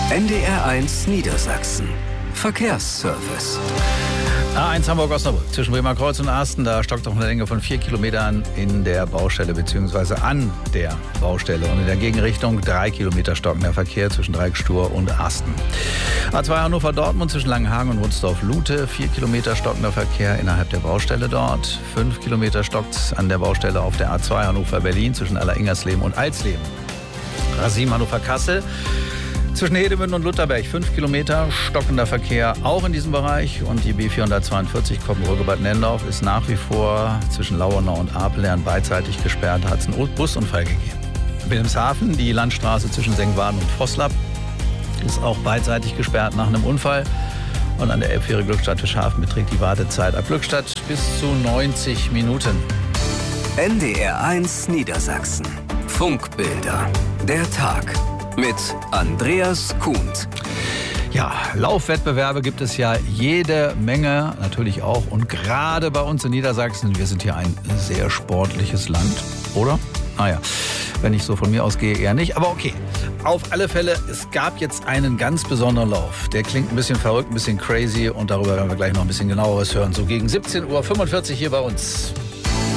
NDR1 Niedersachsen. Verkehrsservice. A1 Hamburg-Osnabrück zwischen Bremer Kreuz und Asten. Da stockt auf eine Länge von 4 Kilometern in der Baustelle bzw. an der Baustelle. Und in der Gegenrichtung 3 Kilometer stockender Verkehr zwischen Dreieckstur und Asten. A2 Hannover-Dortmund zwischen Langenhagen und Wunsdorf-Lute. 4 Kilometer stockender Verkehr innerhalb der Baustelle dort. 5 Kilometer stockt an der Baustelle auf der A2 Hannover-Berlin zwischen Aller-Ingersleben und Alsleben. A7 Hannover-Kassel. Zwischen Hedemünden und Lutherberg 5 Kilometer stockender Verkehr auch in diesem Bereich. Und die B442 Koppenbrücke-Bad Nennendorf ist nach wie vor zwischen Lauernau und Apelern beidseitig gesperrt. Da hat es einen Busunfall gegeben. Wilhelmshaven, die Landstraße zwischen Sengwarden und Voslab, ist auch beidseitig gesperrt nach einem Unfall. Und an der Elbfähre Glückstadt-Fischhafen beträgt die Wartezeit ab Glückstadt bis zu 90 Minuten. NDR1 Niedersachsen. Funkbilder. Der Tag. Mit Andreas Kuhnt. Ja, Laufwettbewerbe gibt es ja jede Menge, natürlich auch. Und gerade bei uns in Niedersachsen, wir sind hier ein sehr sportliches Land, oder? Naja, wenn ich so von mir ausgehe, eher nicht. Aber okay, auf alle Fälle, es gab jetzt einen ganz besonderen Lauf. Der klingt ein bisschen verrückt, ein bisschen crazy. Und darüber werden wir gleich noch ein bisschen genaueres hören. So gegen 17:45 Uhr hier bei uns.